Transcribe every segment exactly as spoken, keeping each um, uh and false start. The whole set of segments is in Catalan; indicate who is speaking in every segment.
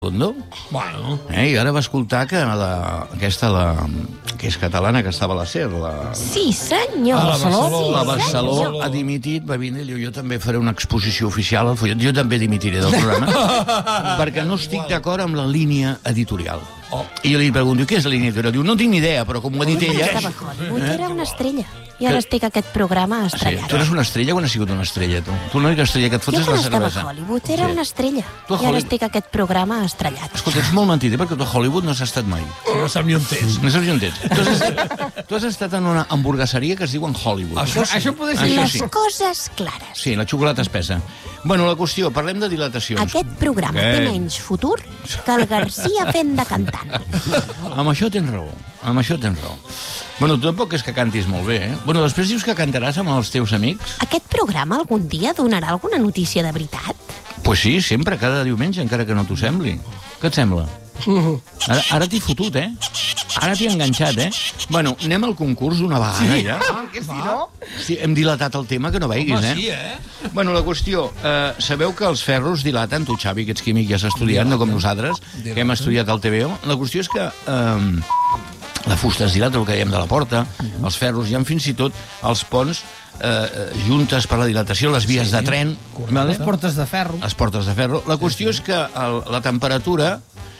Speaker 1: No?
Speaker 2: Bueno.
Speaker 1: Eh, I ara va escoltar que la, aquesta, la, que és catalana, que estava a la SER, la...
Speaker 3: Sí, senyor.
Speaker 2: Ah, la Barceló.
Speaker 1: La
Speaker 2: Sí,
Speaker 1: Barceló
Speaker 2: senyor.
Speaker 1: ha dimitit, va vindre i diu, jo també faré una exposició oficial al Follet. Jo també dimitiré del programa perquè no estic d'acord amb la línia editorial.
Speaker 2: Oh.
Speaker 1: I jo li pregunto, què és la línia editorial? Diu, no tinc ni idea, però com ho ha dit ella...
Speaker 3: Estava a Hollywood, era una estrella. I ara estic a aquest programa
Speaker 1: Sí,
Speaker 3: estrellat.
Speaker 1: tu eres una estrella o has sigut una estrella, tu? Tu l'única estrella que et fots
Speaker 3: Jo
Speaker 1: és la
Speaker 3: quan estava
Speaker 1: cervesa.
Speaker 3: a Hollywood era
Speaker 1: Sí.
Speaker 3: una estrella.
Speaker 1: Tu a
Speaker 3: I ara
Speaker 1: Hollywood-
Speaker 3: estic a aquest programa estrellat.
Speaker 1: Escolta, ets molt mentider, perquè tu a Hollywood no has estat mai.
Speaker 2: No sap ni on tens.
Speaker 1: No saps on ets. Tu has estat, tu has estat en una hamburgueseria que es diu en Hollywood.
Speaker 2: Això, això podria ser...
Speaker 1: Això
Speaker 3: Les
Speaker 1: sí.
Speaker 3: coses clares.
Speaker 1: Sí, la xocolata espessa. Bueno, la qüestió, parlem de dilatacions.
Speaker 3: Aquest programa
Speaker 1: Què?
Speaker 3: té menys futur que el Garcia fent de cantant.
Speaker 1: Amb això tens raó, amb això tens raó. Bueno, tu tampoc és que cantis molt bé, eh? Bueno, després dius que cantaràs amb els teus amics?
Speaker 3: Aquest programa algun dia donarà alguna notícia de veritat?
Speaker 1: Pues sí, sempre, cada diumenge, encara que no t'ho sembli. Què et sembla? Ara, ara t'he fotut, eh? Ara t'he enganxat, eh? Bueno, anem al concurs una vegada, sí. ja.
Speaker 2: Ah, que si no...
Speaker 1: Sí, hem dilatat el tema, que no veiguis,
Speaker 2: Home,
Speaker 1: eh?
Speaker 2: sí, eh?
Speaker 1: Bueno, la qüestió, eh, sabeu que els ferros dilaten, tu, Xavi, que ets químic i has estudiat, no com nosaltres, que hem estudiat al T V O. La qüestió és que eh, la fusta es dilata, el que dèiem de la porta, els ferros, hi ha fins i tot els ponts eh, juntes per la dilatació, les vies de tren, vale?
Speaker 4: Les portes de ferro.
Speaker 1: les portes de ferro. La qüestió és que el, la temperatura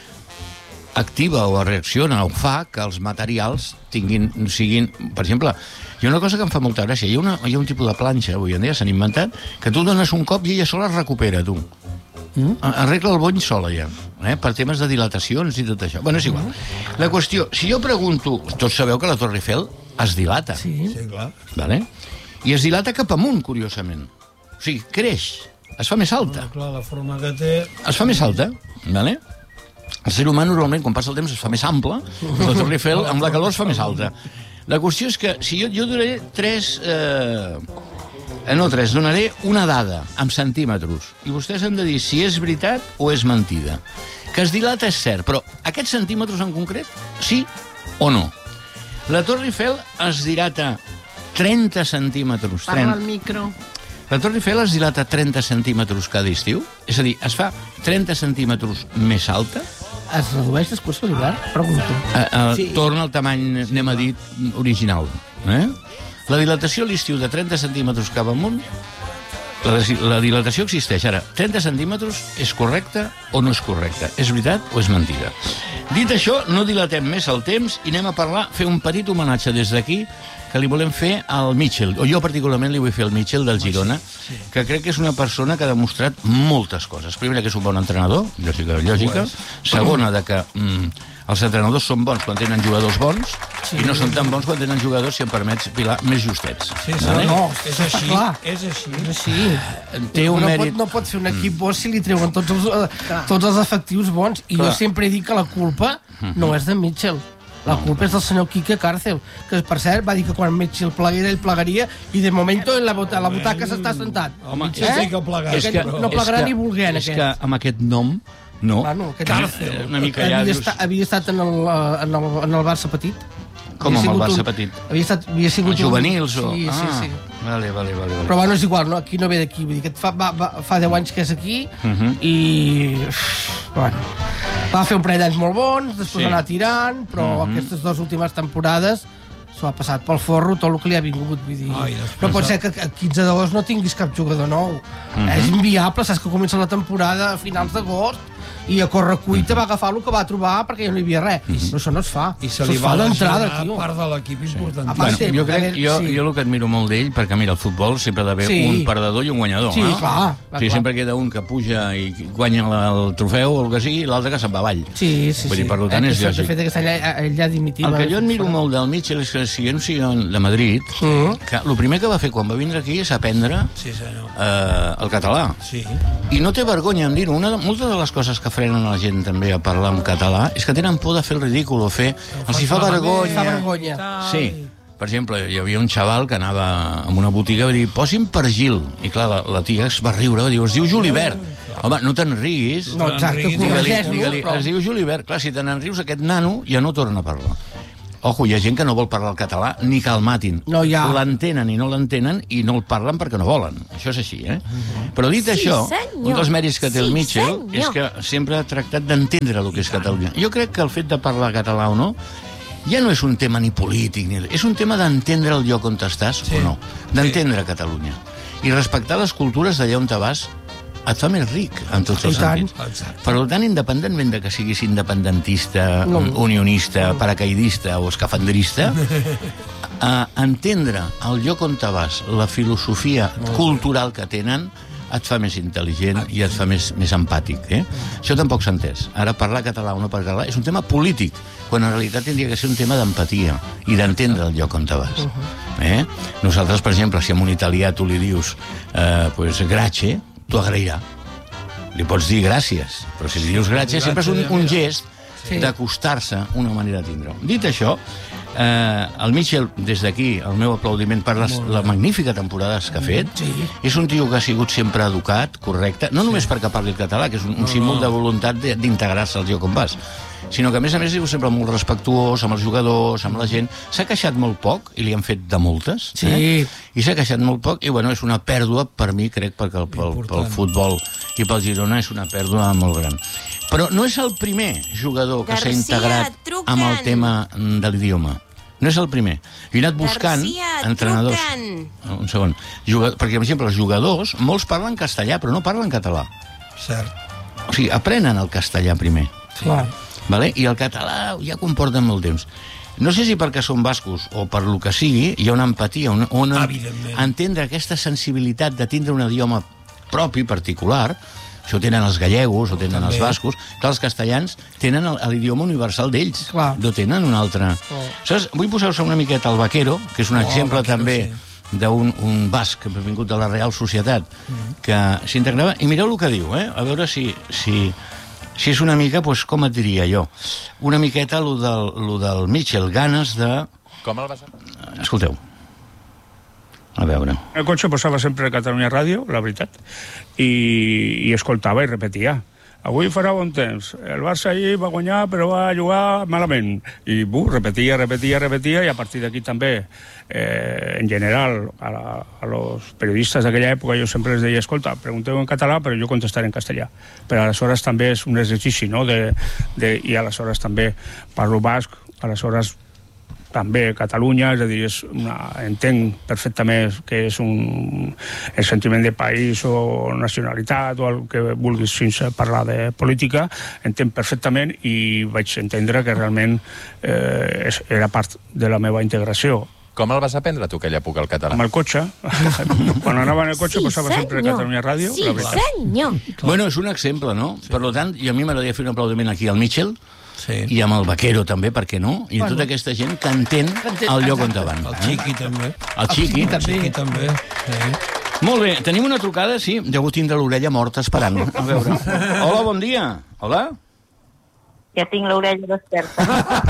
Speaker 1: activa o reacciona o fa que els materials tinguin, siguin... Per exemple, hi ha una cosa que em fa molta gràcia. Hi ha, una, hi ha un tipus de planxa, avui en dia s'han inventat, que tu dones un cop i ella sola es recupera, tu. Mm? Arregla el bony sola, ja, eh? Per temes de dilatacions i tot això. Bueno, és igual. La qüestió, si jo pregunto... Tots sabeu que la Torre Eiffel es dilata.
Speaker 4: Sí.
Speaker 2: Sí, clar.
Speaker 1: Vale? I es dilata cap amunt, curiosament. O sigui, creix, es fa més alta.
Speaker 2: Clar, la forma que té...
Speaker 1: Es fa més alta, vale? El ser humà normalment, quan passa el temps, es fa més ample, però la Torre Eiffel, amb la calor, es fa més alta. La qüestió és que, si jo, jo donaré tres... Eh, eh, no tres, donaré una dada, en centímetres, i vostès han de dir si és veritat o és mentida. Que es dilata és cert, però aquests centímetres en concret, sí o no? La Torre Eiffel es dilata trenta centímetres.
Speaker 4: Parla al micro.
Speaker 1: La Torre Eiffel es dilata trenta centímetres cada estiu? És a dir, es fa trenta centímetres més alta?
Speaker 4: Es redueix després de l'hivern? Pregunto.
Speaker 1: Eh, eh,
Speaker 4: Sí.
Speaker 1: Torna al tamany, anem a dir, original. Eh? La dilatació a l'estiu de trenta centímetres cap amunt, la, la dilatació existeix. Ara, trenta centímetres és correcte o no és correcte? És veritat o és mentida? Dit això, no dilatem més el temps i anem a parlar, fer un petit homenatge des d'aquí que li volem fer al Mitchell, o jo particularment li vull fer al Mitchell del Girona, que crec que és una persona que ha demostrat moltes coses. Primera, que és un bon entrenador, lògica, lògica. Segona, de que mm, els entrenadors són bons quan tenen jugadors bons sí. i no són tan bons quan tenen jugadors, si em permets, Pilar, més justets.
Speaker 2: Sí, sí,
Speaker 1: Vale?
Speaker 2: no,
Speaker 4: No,
Speaker 2: és
Speaker 4: està
Speaker 2: així,
Speaker 4: clar.
Speaker 2: és així.
Speaker 4: És així.
Speaker 1: Té un
Speaker 4: no,
Speaker 1: mèrit...
Speaker 4: pot, no pot fer un equip bo si li treuen tots els, eh, tots els efectius bons. I
Speaker 1: Clar.
Speaker 4: jo sempre dic que la culpa no és de Mitchell. La culpa és del senyor Quique Cárcel, que, per cert, va dir que quan Mitchell pleguera, ell plegaria, i de moment en la, bota, la butaca s'està sentat.
Speaker 2: Home, Mitchell sí que ha plegat.
Speaker 1: És
Speaker 4: Aquest no plegarà
Speaker 1: és que-
Speaker 4: ni volent,
Speaker 1: És
Speaker 4: aquest.
Speaker 1: que amb aquest nom, no.
Speaker 4: Bueno, aquest
Speaker 1: Càrcel. Una mica ja...
Speaker 4: havia,
Speaker 1: dius,
Speaker 4: esta, havia estat en el, eh, en, el, en el Barça petit.
Speaker 1: Com
Speaker 4: Havia
Speaker 1: amb el
Speaker 4: sigut
Speaker 1: Barça
Speaker 4: un-
Speaker 1: petit?
Speaker 4: Havia, estat, havia sigut
Speaker 1: Els juvenils
Speaker 4: un...
Speaker 1: o...
Speaker 4: Sí, sí,
Speaker 1: ah,
Speaker 4: sí.
Speaker 1: Vale, vale, vale. vale.
Speaker 4: Però bueno, és igual, no? Aquí no ve d'aquí. Vull dir que fa, va, va, fa deu anys que és aquí
Speaker 1: Uh -huh.
Speaker 4: i... Bueno, va fer un parell d'anys molt bons, després
Speaker 1: Sí.
Speaker 4: va anar tirant, però
Speaker 1: Uh -huh.
Speaker 4: aquestes dues últimes temporades s'ho ha passat pel forro tot el que li ha vingut. Vull dir,
Speaker 2: Ai, després
Speaker 4: no pot
Speaker 2: de-
Speaker 4: ser que a quinze d'agost no tinguis cap jugador nou. Uh -huh. És inviable, saps que comença la temporada a finals d'agost i a correcuita va agafar el que va trobar perquè ja no hi havia res. Però això no es fa.
Speaker 2: I se
Speaker 4: Això
Speaker 2: li
Speaker 4: es
Speaker 2: va
Speaker 4: fa d'entrada,
Speaker 2: lesionar
Speaker 4: tio.
Speaker 2: part de l'equip important.
Speaker 4: A part,
Speaker 1: Bueno,
Speaker 4: sí,
Speaker 1: jo, crec,
Speaker 4: a veure,
Speaker 1: jo,
Speaker 4: sí.
Speaker 1: jo el que admiro molt d'ell, perquè mira, el futbol sempre ha d'haver
Speaker 4: Sí.
Speaker 1: un perdedor i un guanyador.
Speaker 4: Sí,
Speaker 1: no?
Speaker 4: clar, clar,
Speaker 1: O sigui,
Speaker 4: clar.
Speaker 1: sempre queda un que puja i guanya la- el trofeu o el que sigui, i l'altre que se'n va avall.
Speaker 4: Sí, sí,
Speaker 1: Vull dir,
Speaker 4: sí.
Speaker 1: per tant,
Speaker 4: Eh,
Speaker 1: és
Speaker 4: que,
Speaker 1: lògic.
Speaker 4: De fet, aquest any ell ja ha dimitit.
Speaker 1: El que
Speaker 4: va-
Speaker 1: jo admiro molt del Mitchell és que si no sigui de Madrid,
Speaker 4: Mhm.
Speaker 1: que el primer que va fer quan va vindre aquí és aprendre
Speaker 2: Sí, senyor.
Speaker 1: eh, el català.
Speaker 2: Sí.
Speaker 1: I no té vergonya en dir-ho. Una de, moltes de les coses que frenen la gent també a parlar en català és que tenen por de fer el ridícul o fer... Els hi fa vergonya.
Speaker 4: Fa vergonya.
Speaker 1: Sí. Per exemple, hi havia un xaval que anava a una botiga i va dir, posin per Gil. I clar, la, la tia es va riure, va dir, es diu Julibert. Home, no te'n riguis.
Speaker 4: No, exacte,
Speaker 2: Digue-li,
Speaker 1: Digue-li,
Speaker 4: corregeix-lo.
Speaker 1: digue-li,
Speaker 4: però-
Speaker 1: es diu Julibert. Clar, si te n'en rius, aquest nano ja no torna a parlar. Ojo, hi ha gent que no vol parlar el català ni que el matin.
Speaker 4: No hi ha.
Speaker 1: L'entenen i no l'entenen i no el parlen perquè no volen. Això és així, eh? Però dit
Speaker 3: Sí,
Speaker 1: això,
Speaker 3: senyor.
Speaker 1: un dels mèrits que té el
Speaker 3: Sí,
Speaker 1: Mitchell
Speaker 3: senyor.
Speaker 1: és que sempre ha tractat d'entendre el que és Catalunya. Jo crec que el fet de parlar català o no ja no és un tema ni polític, ni... és un tema d'entendre el lloc on estàs sí. o no, d'entendre sí. Catalunya. I respectar les cultures d'allà on te vas et fa més ric, en tots els sentits.
Speaker 2: Exacte.
Speaker 1: Per tant, independentment de que siguis independentista, no. unionista, no. paracaidista o escafandrista, a entendre el lloc on te vas, la filosofia no. cultural que tenen, et fa més intel·ligent i et fa més, més empàtic. Eh? Això tampoc s'ha entès. Ara, parlar català o no parlar català és un tema polític, quan en realitat tindria que ser un tema d'empatia i d'entendre el lloc on te vas. Eh? Nosaltres, per exemple, si a un italià tu li dius eh, pues, grazie, t'ho agrairà. Li pots dir gràcies, però si li dius gràcies sempre és un, un gest sí. d'acostar-se una manera de tindre-ho. Dit això, eh, el Mitchell, des d'aquí, el meu aplaudiment per les, la magnífica temporada que ha fet,
Speaker 2: Sí.
Speaker 1: és un tio que ha sigut sempre educat, correcte, no només perquè parli el català, que és un, un símbol de voluntat de- d'integrar-se al lloc on vas, sinó que, a més a més, ha sigut sempre molt respectuós amb els jugadors, amb la gent. S'ha queixat molt poc, i li han fet de moltes,
Speaker 4: Sí.
Speaker 1: eh? I s'ha queixat molt poc, i bueno, és una pèrdua per mi, crec, perquè el, pel, pel
Speaker 2: Important.
Speaker 1: futbol i pel Girona és una pèrdua molt gran. Però no és el primer jugador que s'ha
Speaker 3: Garcia,
Speaker 1: integrat
Speaker 3: truquen.
Speaker 1: amb el tema mm, de l'idioma. No és el primer. Jo he anat buscant
Speaker 3: Garcia,
Speaker 1: entrenadors...
Speaker 3: truquen.
Speaker 1: Un segon. Juga... Perquè, per exemple, els jugadors, molts parlen castellà, però no parlen català.
Speaker 2: Cert.
Speaker 1: O sigui, aprenen el castellà primer.
Speaker 4: Clar.
Speaker 1: Vale? I el català ja comporten molt temps. No sé si perquè són bascos o per lo que sigui, hi ha una empatia, una, una
Speaker 2: Evidentment.
Speaker 1: entendre aquesta sensibilitat de tindre un idioma propi, particular. Això ho tenen els gallegos, ho tenen
Speaker 2: També.
Speaker 1: els bascos, que els castellans tenen el- l'idioma universal d'ells.
Speaker 4: Clar.
Speaker 1: No tenen un altre.
Speaker 4: Oh.
Speaker 1: Saps? Vull posar-vos una miqueta al Vaquero, que és un
Speaker 2: Oh,
Speaker 1: exemple
Speaker 2: Vaquero,
Speaker 1: també
Speaker 2: sí.
Speaker 1: d'un un basc que ha vingut de la Real Societat, que s'integrava. I mireu el que diu, eh? A veure si... si Si és una mica, doncs, com et diria jo, una miqueta lo del, lo del Mitchell, ganes de...
Speaker 5: Com el vas a...
Speaker 1: Escolteu. A veure.
Speaker 6: El cotxe posava sempre Catalunya Ràdio, la veritat, i, i escoltava i repetia. Avui farà bon temps. El Barça ahir va guanyar, però va jugar malament. I bu, repetia, repetia, repetia, i a partir d'aquí també, eh, en general, a, la, a los periodistes d'aquella època jo sempre els deia, escolta, pregunteu en català, però jo contestaré en castellà. Però aleshores també és un exercici, no?, de, de, i aleshores també parlo basc, aleshores també Catalunya, és a dir, és una, entenc perfectament que és un el sentiment de país o nacionalitat o el que vulguis sense parlar de política, entenc perfectament i vaig entendre que realment eh, és- era part de la meva integració.
Speaker 5: Com el vas aprendre, tu, aquella època, el català?
Speaker 6: Amb el cotxe, quan anava en el cotxe
Speaker 3: Sí,
Speaker 6: posava sempre
Speaker 3: senyor.
Speaker 6: Catalunya Ràdio,
Speaker 3: Sí,
Speaker 6: la veritat.
Speaker 3: senyor.
Speaker 1: Bueno, és un exemple, no? Sí. Per tant, i a mi m'agradaria fer un aplaudiment aquí al Mitchell,
Speaker 2: Sí.
Speaker 1: i amb el Vaquero també, per què no? I a
Speaker 4: Bueno.
Speaker 1: tota aquesta gent que entén el lloc on te van.
Speaker 2: El Chiqui, també.
Speaker 1: El Chiqui.
Speaker 2: El Chiqui, també. Sí.
Speaker 1: Molt bé, tenim una trucada, sí, deu tindre l'orella morta esperant. A veure. Hola, bon dia. Hola?
Speaker 7: Ja tinc l'orella desperta.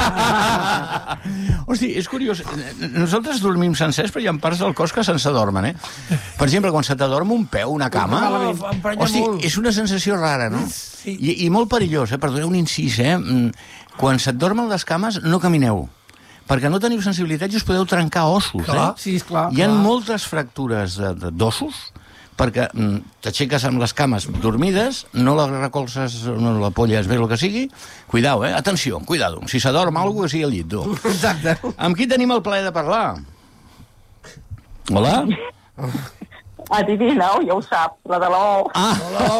Speaker 1: Hosti, és curiós. Nosaltres dormim sencers, però hi ha parts del cos que se'ns adormen, eh? Per exemple, quan se t'adorm un peu, una cama...
Speaker 2: Malament, emprenya
Speaker 1: Hosti,
Speaker 2: molt.
Speaker 1: és una sensació rara, no?
Speaker 2: Sí.
Speaker 1: I, I molt perillós, eh? Perdoneu un incís, eh? Mm, Quan se't dormen les cames, no camineu. Perquè no teniu sensibilitat i us podeu trencar ossos,
Speaker 2: Clar.
Speaker 1: eh?
Speaker 4: Sí, esclar.
Speaker 1: Hi ha
Speaker 4: clar.
Speaker 1: moltes fractures de- de- d'ossos, perquè mm, t'aixeques amb les cames dormides, no la recolzes, no la polles bé, el que sigui, cuidao, eh? Atenció, cuidado. Si s'adorm algú, que sigui al llit, tu.
Speaker 4: Exacte.
Speaker 1: Amb qui tenim el plaer de parlar? Hola?
Speaker 7: Adivineu, ja ho sap, la de l'O.
Speaker 1: Ah!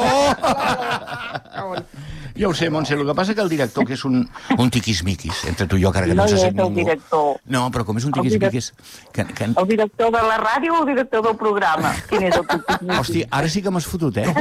Speaker 1: Ja ho sé, Montse, el que passa que el director, que és un, un tiquismiquis, entre tu i jo, encara que no,
Speaker 7: No
Speaker 1: se
Speaker 7: hi és
Speaker 1: sent
Speaker 7: el
Speaker 1: ningú.
Speaker 7: director.
Speaker 1: No, però com és un
Speaker 7: El direc-
Speaker 1: tiquismiquis... Que, que...
Speaker 7: El director de la ràdio o el director del programa? Quin és el que...
Speaker 1: Hòstia, ara sí que m'has fotut, eh?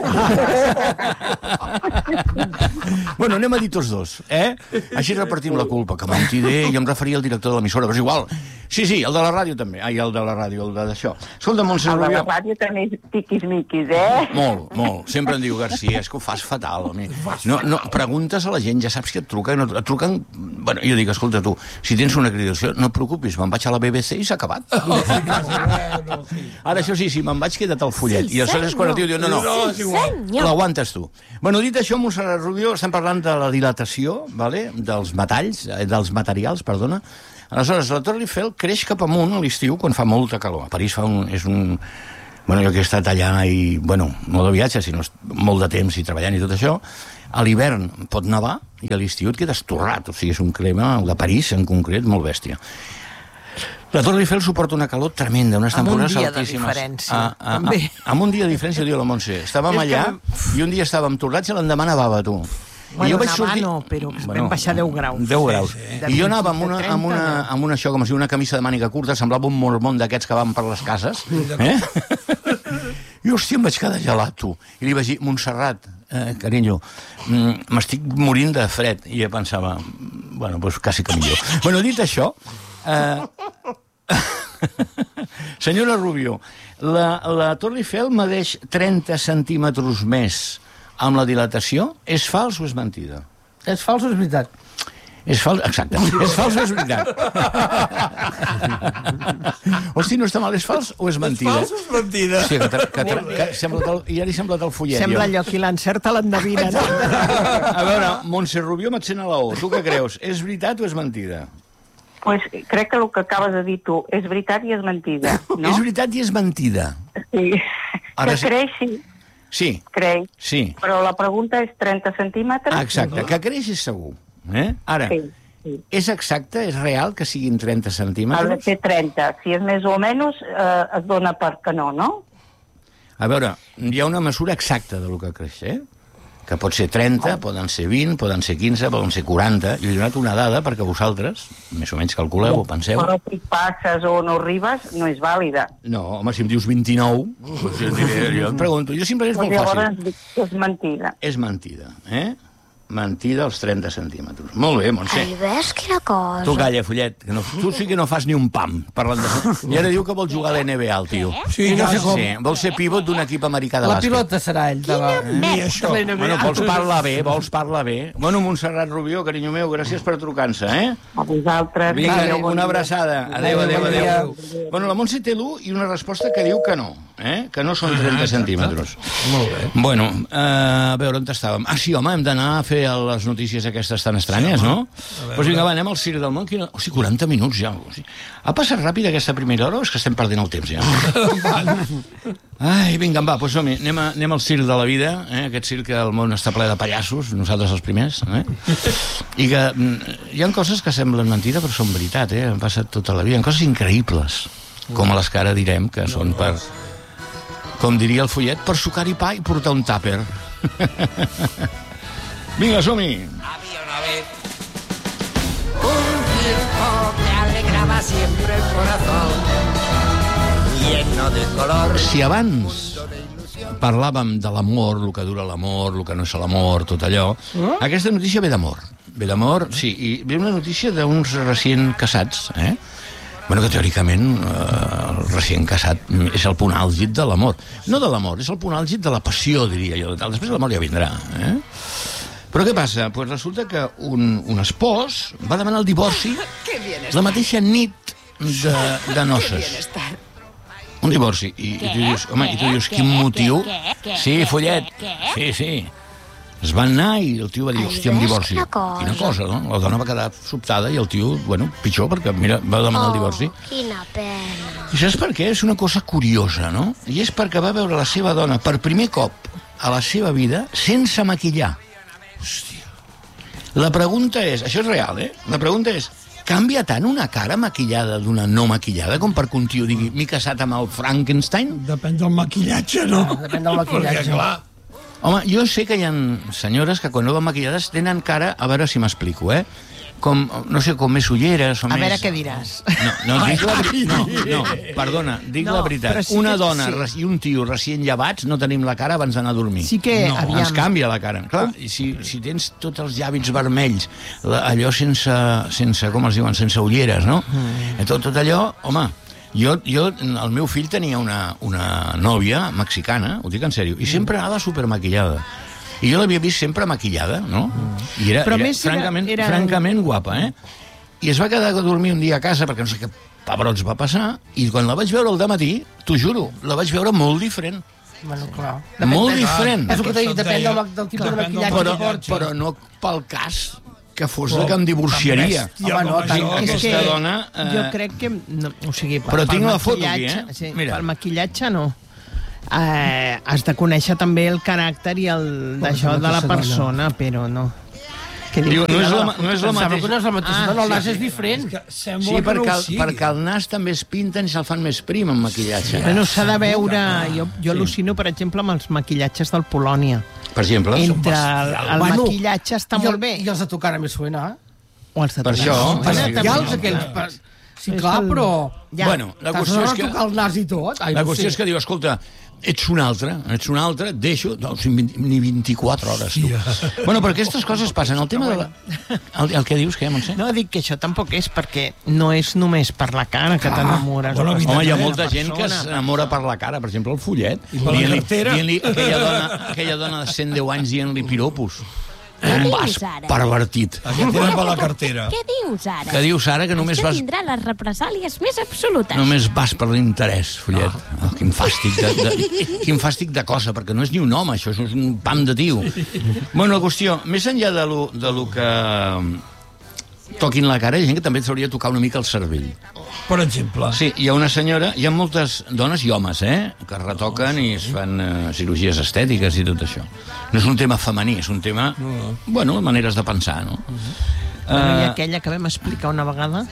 Speaker 1: Bueno, anem a dir tots dos, eh? Així repartim la culpa, que mentider, jo em referia al director de l'emissora, però és igual. Sí, sí, el de la ràdio també. Ai, el de la ràdio, el d'això. Escolta, Montse
Speaker 7: El de la
Speaker 1: Rubio...
Speaker 7: ràdio també és tiquis-miquis, eh?
Speaker 1: Molt, molt. Sempre em diu Garcia, és que ho fas fatal, home. No, no, preguntes a la gent, ja saps que et truquen, no, et truquen... Bueno, jo dic, escolta, tu, si tens una acreditació, no et preocupis, me'n vaig a la B B C i s'ha acabat. Ara, això sí, si me'n vaig, queda't el fullet.
Speaker 3: Sí,
Speaker 1: I aleshores, quan el tio diu, no, no,
Speaker 3: senyor.
Speaker 1: l'aguantes tu. Bueno, dit això, Montserrat Rubió, estem parlant de la dilatació, vale? dels metalls, eh, dels materials, perdona. Aleshores, la Torre Eiffel creix cap amunt a l'estiu quan fa molta calor. A París fa un, és un... Bueno, jo que he estat allà i, bueno, no de viatge, sinó molt de temps i treballant i tot això, a l'hivern pot nevar i a l'estiu et quedes torrat, o sigui, és un clima de París, en concret, molt bèstia. La Torre Eiffel suporta una calor tremenda, unes temporades altíssimes.
Speaker 8: Amb un dia de diferència,
Speaker 1: a, a,
Speaker 8: també.
Speaker 1: A, amb un dia de diferència, diu la Montse. Estàvem allà i un dia estàvem torrats i l'endemà nevava, tu.
Speaker 8: Bueno,
Speaker 1: I jo vaig
Speaker 8: nevar
Speaker 1: sortir...
Speaker 8: no, però vam baixar deu graus.
Speaker 1: deu graus.
Speaker 8: Sí, sí.
Speaker 1: I jo anava amb una,
Speaker 8: De
Speaker 1: amb una,
Speaker 8: trenta,
Speaker 1: amb una, això, com es diu, una camisa de màniga curta, semblava un mormón d'aquests que van per les cases. Eh? I, hòstia, em vaig quedar gelat, tu. I li vaig dir, Montserrat, eh, carinyo, m'estic morint de fred. I jo pensava, bueno, doncs quasi que millor. Bueno, dit això... Eh... Senyora Rubió, la, la Torre Eiffel medeix trenta centímetres més amb la dilatació. És fals o és mentida?
Speaker 4: És fals o és veritat?
Speaker 1: És fals, exacte. És fals o és veritat? Hosti, no està mal, és fals o és mentida?
Speaker 2: És fals o és mentida?
Speaker 1: Sí, que, que, que, que sembla el, ja li sembla el fullet.
Speaker 8: Sembla
Speaker 1: jo.
Speaker 8: allò qui l'encerta l'endevina, no?
Speaker 1: A veure, Montse Rubió me't sent a la O. Tu què creus? És veritat o és mentida?
Speaker 7: Pues crec que el que acabes de dir tu és veritat i és mentida, no?
Speaker 1: És veritat i és mentida.
Speaker 7: Sí.
Speaker 1: Ara
Speaker 7: Que
Speaker 1: sí.
Speaker 7: creix, sí,
Speaker 1: Sí,
Speaker 7: creix.
Speaker 1: sí.
Speaker 7: Però la pregunta és trenta centímetres?
Speaker 1: Exacte, que creix és segur. Eh? Ara,
Speaker 7: Sí, sí.
Speaker 1: és exacte, és real que siguin trenta
Speaker 7: Ha de
Speaker 1: centímetres?
Speaker 7: ser trenta. Si és més o menys, eh, es dona per que no, no?
Speaker 1: A veure, hi ha una mesura exacta del que creix, eh? Que pot ser trenta, poden ser vint, poden ser quinze, poden ser quaranta. Jo he donat una dada perquè vosaltres, més o menys calculeu o penseu...
Speaker 7: Però si passes o no arribes, no és vàlida.
Speaker 1: No, home, si em dius vint-i-nou, doncs jo, et diré, jo et pregunto. Jo simplement és
Speaker 7: Pues
Speaker 1: molt
Speaker 7: llavors
Speaker 1: fàcil.
Speaker 7: dic que és mentida.
Speaker 1: És mentida, eh? Mentida als trenta centímetres. Molt bé, Montse.
Speaker 3: Ai, ves quina cosa.
Speaker 1: Tu calla, Follet, que no, tu sí que no fas ni un pam parlant de... I ara diu que vol jugar a l'N B A, el tio.
Speaker 4: Sí, no sé com.
Speaker 1: Sí, vol ser pivot d'un equip americà de
Speaker 4: La
Speaker 1: bàsquet.
Speaker 4: pilota serà ell. De la...
Speaker 2: Ni això.
Speaker 1: Bueno, vols parlar bé, vols parlar bé. Bueno, Montserrat Rubió, carinyo meu, gràcies per trucar-se, eh?
Speaker 7: A vosaltres...
Speaker 1: Vinga,
Speaker 7: Adéu, bon
Speaker 1: una
Speaker 7: dia.
Speaker 1: abraçada. Adéu, adéu,
Speaker 4: Bon
Speaker 1: adéu.
Speaker 4: dia.
Speaker 1: Bueno, la Montse té l'u i una resposta que diu que no, eh? Que no són trenta centímetres.
Speaker 2: Molt bé.
Speaker 1: Bueno, eh, a veure, on estàvem? Ah, sí, home, hem d'anar a fer les notícies aquestes tan estranyes, no? Doncs pues vinga, va, anem al Circ del Món. Quina... O sigui, quaranta minuts ja. O sigui, ha passat ràpid aquesta primera hora o és que estem perdent el temps ja? Ai, vinga, va, doncs som-hi. Anem, a, anem al Circ de la Vida, eh? Aquest circ que el món està ple de pallassos, nosaltres els primers, eh? I que mm, hi ha coses que semblen mentida però són veritat, eh? Han passat tota la vida. Hi ha coses increïbles, com les que ara direm, que són per... Com diria el Follet, per sucar-hi pa i portar un tàper. Vinga, som-hi!
Speaker 9: Había una vez un circo que alegraba siempre el corazón, lleno de color.
Speaker 1: Si abans parlàvem de l'amor, el que dura l'amor, el que no és l'amor, tot allò, eh? Aquesta notícia ve d'amor. Ve d'amor, sí, i ve una notícia d'uns recient casats, eh? Bueno, que teòricament eh, el recient casat és el punt àlgid de l'amor. No de l'amor, és el punt àlgid de la passió, diria jo. Després l'amor ja vindrà, eh? Però què passa? Pues resulta que un, un espòs va demanar el divorci la mateixa nit de, de noces. Un divorci. I, i tu dius, home, i tu dius, quin motiu? Sí, Follet. Sí, sí. Es van anar i el tio va dir, hòstia, un divorci. Quina cosa, no? La dona va quedar sobtada i el tio, bueno, pitjor, perquè, mira, va demanar el divorci.
Speaker 3: Quina pena.
Speaker 1: I saps per què? És una cosa curiosa, no? I és perquè va veure la seva dona per primer cop a la seva vida sense maquillar. Hòstia. La pregunta és, això és real, eh? La pregunta és, canvia tant una cara maquillada d'una no maquillada com perquè un tio digui, m'he casat amb el Frankenstein?
Speaker 2: Depèn del maquillatge, no?
Speaker 4: Ah, depèn del maquillatge.
Speaker 2: Perquè, clar,
Speaker 1: Home, jo sé que hi ha senyores que quan no van maquillades tenen cara, a veure si m'explico, eh? Com, no sé, com més ulleres o
Speaker 8: A
Speaker 1: més...
Speaker 8: veure què diràs.
Speaker 1: No, no, dic la veritat. No, no, perdona, dic
Speaker 8: No,
Speaker 1: la veritat.
Speaker 8: però sí
Speaker 1: Una
Speaker 8: que-
Speaker 1: dona
Speaker 8: sí.
Speaker 1: res- i un tio recient llevats no tenim la cara abans d'anar a dormir.
Speaker 8: Sí que,
Speaker 1: No,
Speaker 8: aviam...
Speaker 1: ens canvia la cara. Clar, i si, si tens tots els llavis vermells, la, allò sense, sense, com es diuen, sense ulleres, no? Mm. Tot, tot allò, home, jo, jo, el meu fill tenia una, una nòvia mexicana, ho dic en sèrio, i sempre anava supermaquillada. I jo l'havia vist sempre maquillada, no? I era,
Speaker 8: Però
Speaker 1: era,
Speaker 8: més era-
Speaker 1: francament,
Speaker 8: era-
Speaker 1: francament guapa, eh? I es va quedar a dormir un dia a casa, perquè no sé què pebrots va passar, i quan la vaig veure al dematí, t'ho juro, la vaig veure molt diferent.
Speaker 4: Bueno, clar.
Speaker 1: Molt diferent.
Speaker 4: És el que t'he dit, depèn del, del tipus de maquillatge
Speaker 1: Però,
Speaker 4: que porti.
Speaker 1: però no pel cas que fos de que em divorciaria.
Speaker 4: Home, no, tant.
Speaker 1: Dic,
Speaker 8: És
Speaker 1: aquesta
Speaker 8: que
Speaker 1: dona... Eh,
Speaker 8: jo crec que... No, o sigui, pel,
Speaker 1: Però tinc
Speaker 8: pel
Speaker 1: la foto aquí,
Speaker 8: maquillatge-
Speaker 1: eh?
Speaker 8: Sí,
Speaker 1: Mira.
Speaker 8: pel maquillatge no. Eh, has de conèixer també el caràcter i el d'això de la persona, però no. Què
Speaker 1: Diu, no és la,
Speaker 4: Em
Speaker 1: no és la
Speaker 4: sembla
Speaker 1: mateixa...
Speaker 4: que no és la mateixa,
Speaker 8: Ah,
Speaker 4: no, el
Speaker 8: sí,
Speaker 4: nas
Speaker 8: sí.
Speaker 4: és diferent.
Speaker 2: Sembla
Speaker 1: Sí,
Speaker 2: que no
Speaker 1: perquè,
Speaker 2: ho
Speaker 1: el,
Speaker 2: sigui.
Speaker 1: perquè el nas també es pinten i se'l fan més prim amb maquillatge.
Speaker 8: Bueno, s'ha de veure... Jo, jo al·lucino, per exemple, amb els maquillatges del Polònia.
Speaker 1: Per exemple,
Speaker 8: Entre el, el
Speaker 4: Bueno,
Speaker 8: maquillatge està
Speaker 4: I el-
Speaker 8: molt bé.
Speaker 4: I els de tocar a més suena.
Speaker 8: O els de
Speaker 1: Per
Speaker 8: tocar.
Speaker 1: això,
Speaker 8: Bueno,
Speaker 1: per
Speaker 8: també.
Speaker 1: això.
Speaker 4: Hi ha els aquells... Per... Sí,
Speaker 8: És
Speaker 4: clar,
Speaker 8: el-
Speaker 4: però...
Speaker 8: Ja.
Speaker 1: Bueno, la
Speaker 4: T'has
Speaker 1: qüestió
Speaker 4: de
Speaker 1: és que...
Speaker 4: tocar el nas i tot? Ai,
Speaker 1: La
Speaker 4: no
Speaker 1: qüestió
Speaker 4: sé.
Speaker 1: és que diu, escolta, ets un altre, ets un altre, deixo... No, o sigui, ni vint-i-quatre hores, tu. Bueno, però aquestes coses passen. El tema de la... El, el que dius, què, Montse?
Speaker 8: No, dic que això tampoc és perquè no és només per la cara que t'enamores.
Speaker 2: bueno,
Speaker 8: o per
Speaker 1: Home, hi ha
Speaker 8: la
Speaker 1: molta gent que
Speaker 8: persona.
Speaker 1: s'enamora per la cara, per exemple, el Follet.
Speaker 2: per la
Speaker 1: Dient-li-
Speaker 2: cartera.
Speaker 1: dient-li aquella dona, aquella dona de cent deu anys dient-li piropos.
Speaker 3: Què
Speaker 1: Un
Speaker 3: dius
Speaker 1: vas
Speaker 3: ara?
Speaker 1: pervertit.
Speaker 2: Aquest era per la cartera.
Speaker 3: Què dius ara?
Speaker 1: Que dius ara que només
Speaker 3: Això
Speaker 1: vas...
Speaker 3: tindrà les represàlies més absolutes.
Speaker 1: Només vas per l'interès, Follet. Oh, quin fàstic de, de, quin fàstic de cosa, perquè no és ni un home, això és un pam de tio. Bueno, la qüestió, més enllà de lo, de lo que toquin la cara, hi ha gent que també s'hauria de tocar una mica el cervell.
Speaker 2: Per exemple.
Speaker 1: Sí, hi ha una senyora, hi ha moltes dones i homes, eh?, que es retoquen i es fan eh, cirurgies estètiques i tot això. No és un tema femení, és un tema, bueno, maneres de pensar, no?
Speaker 8: Bueno, I
Speaker 1: Eh,
Speaker 8: aquella que vam explicar una vegada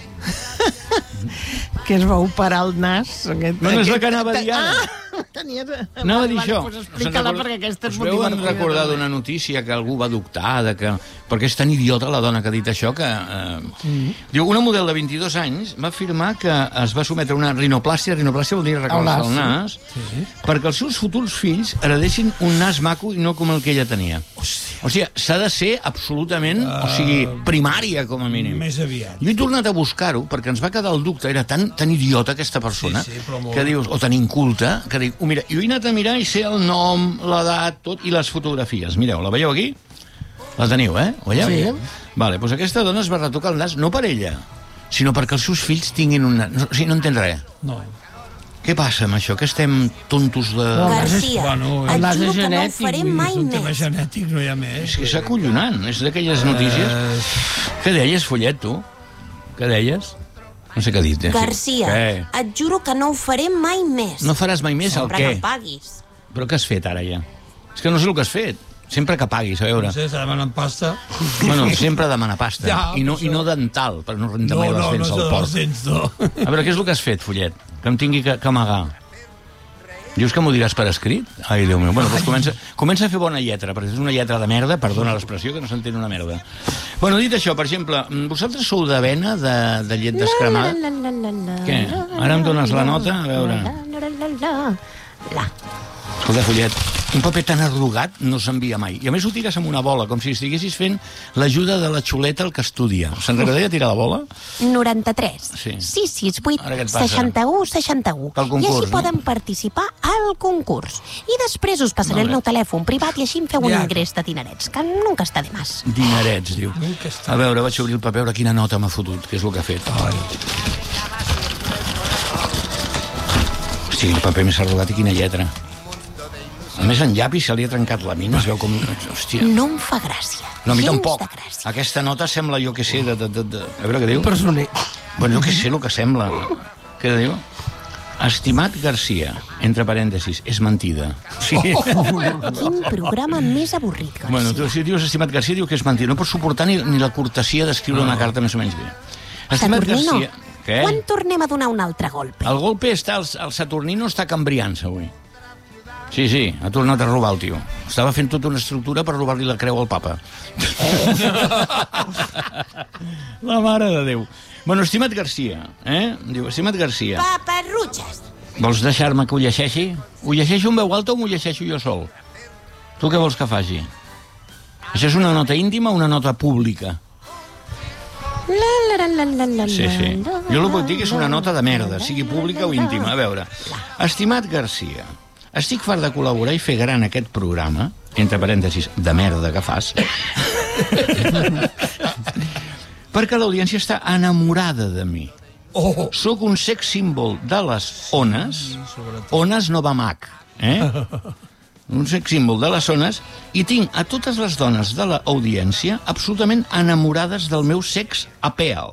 Speaker 8: que es va operar el nas. Aquest,
Speaker 1: No, no és la
Speaker 8: aquest-
Speaker 1: que anava a dir ara.
Speaker 8: Ah, tenies...
Speaker 1: Anava a dir
Speaker 8: Vale,
Speaker 1: això.
Speaker 8: Doncs explica-la, perquè aquesta és
Speaker 1: Us
Speaker 8: molt
Speaker 1: veu
Speaker 8: divertida.
Speaker 1: recordar d'una notícia que algú va adoptar, de que... perquè és tan idiota la dona que ha dit això que... Eh... Mm. Diu, una model de vint-i-dos anys va afirmar que es va sometre a una rinoplàstia, rinoplàstia vol dir arreglar-se el nas, sí. perquè els seus futurs fills heredessin un nas maco i no com el que ella tenia. Hòstia. O sigui, s'ha de ser absolutament, uh, o sigui, primària, com a mínim.
Speaker 2: Més aviat.
Speaker 1: Jo he tornat a buscar-ho, perquè ens va quedar el dubte, era tan, tan idiota aquesta persona,
Speaker 2: Sí, sí, però molt.
Speaker 1: que dius, o tan inculta, que dic, oh, mira, jo he anat a mirar i sé el nom, l'edat, tot, i les fotografies. Mireu, la veieu aquí? La teniu, eh? Ho veieu?
Speaker 4: Sí.
Speaker 1: Vale, doncs aquesta dona es va retocar el nas, no per ella, sinó perquè els seus fills tinguin un nas. O sigui, no entén res.
Speaker 2: No.
Speaker 1: Què passa amb això? Que estem tontos de...
Speaker 3: Garcia,
Speaker 2: Bueno,
Speaker 3: et
Speaker 4: el nas
Speaker 3: juro
Speaker 4: és
Speaker 3: que no ho
Speaker 4: genètic,
Speaker 3: faré
Speaker 4: vull dir,
Speaker 3: mai
Speaker 2: És un tema
Speaker 3: més.
Speaker 2: genètic, no hi ha més.
Speaker 1: És que és acollonant, és d'aquelles notícies...
Speaker 2: Eh,
Speaker 1: Què deies, Follet, tu? Què deies? No sé què ha dit. Eh?
Speaker 3: Garcia,
Speaker 1: Què?
Speaker 3: et juro que no ho faré mai més.
Speaker 1: No faràs mai més el
Speaker 3: Sempre
Speaker 1: què?
Speaker 3: que paguis.
Speaker 1: Però què has fet ara ja? És que no sé el que has fet. Sempre que paguis, a veure.
Speaker 2: no sé, s'ha demanat pasta.
Speaker 1: Bueno, sempre demana pasta.
Speaker 2: Ja,
Speaker 1: I, no,
Speaker 2: però
Speaker 1: I no dental, per no rentar
Speaker 2: No,
Speaker 1: mai les
Speaker 2: no, no
Speaker 1: dents
Speaker 2: és
Speaker 1: al
Speaker 2: de
Speaker 1: porc.
Speaker 2: les dents, no.
Speaker 1: A veure, què és el que has fet, Follet? Que em tingui que, que amagar. Dius que m'ho diràs per escrit? Ai, Déu meu. Bueno, doncs comença, comença a fer bona lletra, perquè és una lletra de merda, perdona l'expressió, que no s'entén una merda. Bueno, dit això, per exemple, vosaltres sou d'avena, de, de llet descremada?
Speaker 3: La, la, la, la,
Speaker 1: Què? Ara em dones la nota? A veure.
Speaker 3: La, la, la, la, la.
Speaker 1: Escolta, Follet, un paper tan arrugat no s'envia mai. I a més ho tires amb una bola, com si estiguessis fent l'ajuda de la xuleta al que estudia. Se'n recordaria tirar la bola?
Speaker 3: noranta-tres,
Speaker 1: Sí.
Speaker 3: sis sis vuit,
Speaker 1: Ara què et passa?
Speaker 3: seixanta-u, seixanta-u.
Speaker 1: Pel
Speaker 3: I
Speaker 1: concurs,
Speaker 3: així
Speaker 1: no?
Speaker 3: poden participar al concurs. I després us passaré
Speaker 1: Molt
Speaker 3: el
Speaker 1: bé.
Speaker 3: meu telèfon privat i així em feu un
Speaker 2: Ja.
Speaker 3: ingrés de dinerets, que nunca està de mas.
Speaker 1: Dinerets, diu.
Speaker 2: Nunca està.
Speaker 1: A veure, vaig obrir el paper, a veure quina nota m'ha fotut, que és el que ha fet. Hosti, el paper més arrugat i quina lletra. A més, en llapi se li ha trencat la mina, es veu com... Hòstia.
Speaker 3: No em fa gràcia.
Speaker 1: No, a mi
Speaker 3: Gens
Speaker 1: tampoc.
Speaker 3: de gràcia.
Speaker 1: Aquesta nota sembla, jo que sé, de... de, de, de... A veure què diu.
Speaker 4: Personer.
Speaker 1: Bueno, jo que sé el que sembla. Què diu? Estimat Garcia, entre parèntesis, és mentida. Sí.
Speaker 3: Quin programa més avorrit, Garcia.
Speaker 1: Bueno, tu, si dius estimat Garcia, diu que és mentida. No pots suportar ni, ni la cortesia d'escriure una carta més o menys bé. Estimat
Speaker 3: Saturnino,
Speaker 1: Garcia... Què?
Speaker 3: quan tornem a donar un altre golpe?
Speaker 1: El golpe està... El, el Saturnino està cambriant-se avui. Sí, sí, ha tornat a robar el tio. Estava fent tota una estructura per robar-li la creu al papa. La mare de Déu. Bueno, estimat Garcia, eh? Diu, estimat Garcia,
Speaker 3: Paparrutxes.
Speaker 1: vols deixar-me que ho llegeixi? Ho llegeixo en veu alta o m'ho llegeixo jo sol? Tu què vols que faci? Això és una nota íntima o una nota pública?
Speaker 3: La, la, la, la, la,
Speaker 1: Sí, sí.
Speaker 3: la,
Speaker 1: Jo el que puc dir que és una nota de merda, sigui pública o íntima. A veure, estimat Garcia, estic fart de col·laborar i fer gran aquest programa entre parèntesis, de merda que fas, perquè l'audiència està enamorada de mi.
Speaker 2: Oh.
Speaker 1: Soc un sex símbol de les ones, ones Nova Mac, eh? Un sex símbol de les ones, i tinc a totes les dones de l'audiència absolutament enamorades del meu sex appeal.